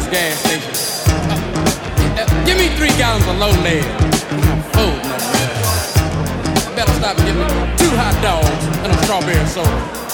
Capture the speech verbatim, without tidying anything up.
this gas station. Uh, uh, give me three gallons of low lead. I'm full, man. I better stop and get me two hot dogs and a strawberry soda.